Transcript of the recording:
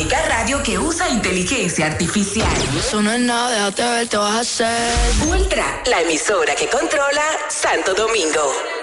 única radio que usa inteligencia artificial. Eso no es nada, déjate ver, te vas a hacer. Ultra, la emisora que controla Santo Domingo.